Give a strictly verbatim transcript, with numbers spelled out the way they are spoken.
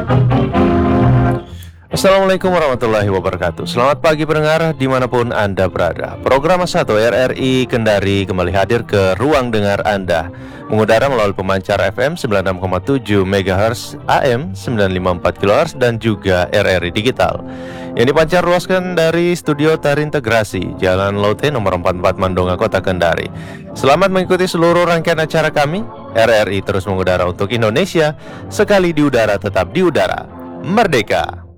Assalamualaikum warahmatullahi wabarakatuh. Selamat pagi pendengar dimanapun Anda berada. Program satu R R I Kendari kembali hadir ke ruang dengar Anda, mengudara melalui pemancar F M sembilan puluh enam koma tujuh megahertz, A M sembilan ratus lima puluh empat kilohertz, dan juga R R I Digital yang dipancar luaskan dari studio terintegrasi Jalan Lote nomor empat puluh empat Mandonga, Kota Kendari. Selamat mengikuti seluruh rangkaian acara kami. R R I terus mengudara untuk Indonesia, sekali di udara tetap di udara. Merdeka!